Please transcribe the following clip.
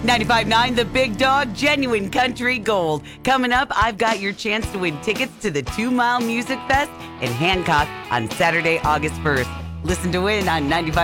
95.9 The Big Dog, genuine country gold. Coming up, I've got your chance to win tickets to the 2 Mile Music Fest in Hancock on Saturday, August 1st. Listen to win on 95.